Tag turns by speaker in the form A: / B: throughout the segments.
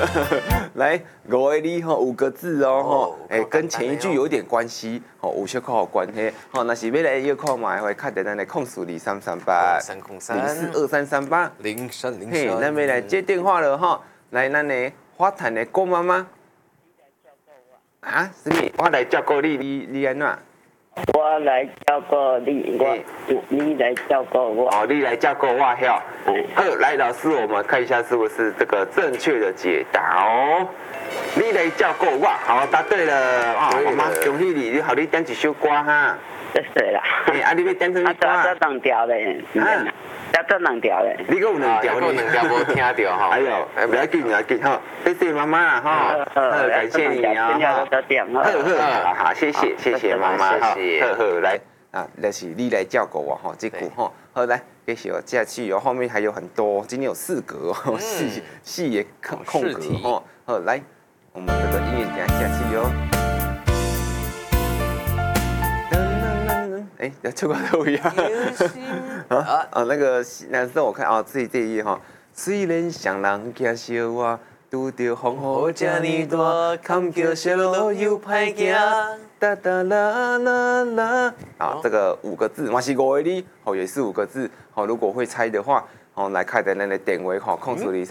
A: 来，五个字吼，5个字哦吼，跟前一句有点关系，吼，有小可有关系，吼，若是要来约看嘛，会敲电咱的042338，032338，032338，嘿，咱要来接电话了吼，来，咱的花坛的郭妈妈，啊，什么？我来照顾你，你安怎？
B: 我来照顾你，你来照顾我。
A: 哦，你来照顾我，晓。好，来，老师，我们看一下是不是这个正确的解答哦。你来照顾我，好，答对了啊！妈妈，恭喜你，你好，你点一首歌哈。
B: 对啦。
A: 啊，你要点什么歌？
B: 这两条嘞。这两条嘞。
A: 你有两条，
C: 有两条无听到哈。
A: 哎呦，不要紧，不要紧哈，谢谢妈妈哈，感谢你啊哈。好，谢谢妈妈哈，来啊，就是你来照顾我哈，这句哈，好来，继续下去哦，后面还有很多，今天有4格哦，细也空格哈，好来，我们这个音乐家下去哦。哎，这个都一样那个男生我看啊，这一页哈，虽然双人行小话，拄着风雨这呢大，坎坷小路又歹行，哒哒啦啦啦。啊，这个5个字，嘛是5个字，哦，也是5个字，好，如果会猜的话，哦，来看咱的电话哈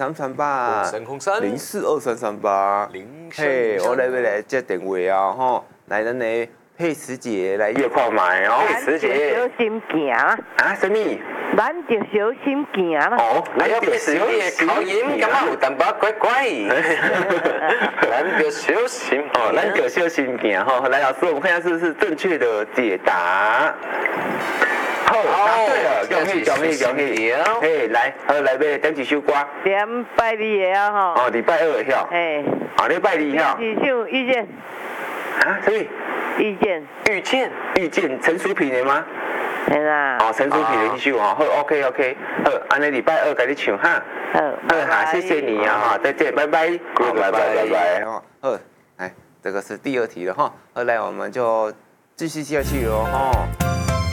A: ，042338，042338，嘿，我来接电话啊，哈，来咱的。佩慈姐来约炮买哦，佩慈姐。
D: 小心行啊！
A: 什么？
D: 咱就小心行啦。
A: 哦，
C: 哎呀，佩慈姐口音感觉有淡薄怪怪。咱就小心
A: 哦，咱就小心行哈。来，老师，我们看一下是不是正确的解答。好，答对了，恭喜！嘿，来，来要点一首歌。
D: 点拜你的啊吼。
A: 哦，礼拜2的晓。
D: 嘿。
A: 好，你拜你晓。
D: 一首遇见。
A: 什么？
D: 遇见，
A: 陈淑萍的吗？
D: 是啦。
A: 哦，陈淑萍的一首哈，好 ，OK，好，安尼礼拜2给你唱哈。好，谢谢你啊哈，再见，拜拜，拜。好，来，这个是第2题了哈，来我们就继续下去哦哈。